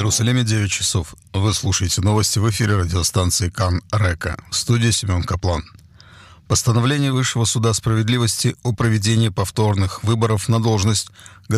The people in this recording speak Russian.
Иерусалиме 9 часов. Вы слушаете новости в эфире радиостанции Кан-Река. В студии Семен Каплан. Постановление Высшего суда справедливости о проведении повторных выборов на должность